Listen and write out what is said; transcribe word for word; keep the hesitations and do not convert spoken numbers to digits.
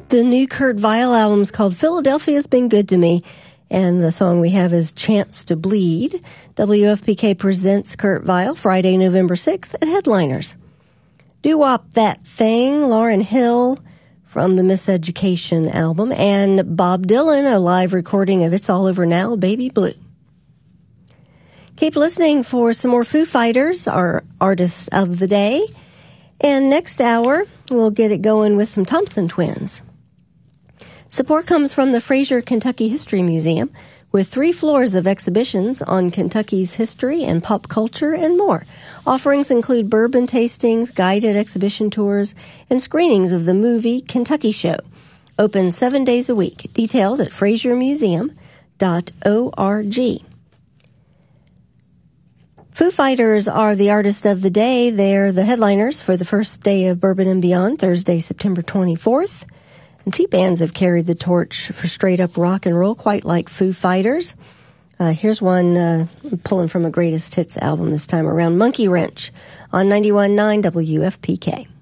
The new Kurt Vile album is called Philadelphia's Been Good to Me, and the song we have is Chance to Bleed. W F P K presents Kurt Vile Friday, November sixth at Headliners. Doo-Wop That Thing, Lauryn Hill from the Miseducation album, and Bob Dylan, a live recording of It's All Over Now, Baby Blue. Keep listening for some more Foo Fighters, our artists of the day. And next hour, we'll get it going with some Thompson Twins. Support comes from the Fraser Kentucky History Museum, with three floors of exhibitions on Kentucky's history and pop culture and more. Offerings include bourbon tastings, guided exhibition tours, and screenings of the movie Kentucky Show. Open seven days a week. Details at fraser museum dot org. Foo Fighters are the artist of the day. They're the headliners for the first day of Bourbon and Beyond, Thursday, September twenty-fourth. And few bands have carried the torch for straight-up rock and roll, quite like Foo Fighters. Uh, here's one uh, pulling from a greatest hits album this time around, Monkey Wrench, on ninety-one point nine W F P K.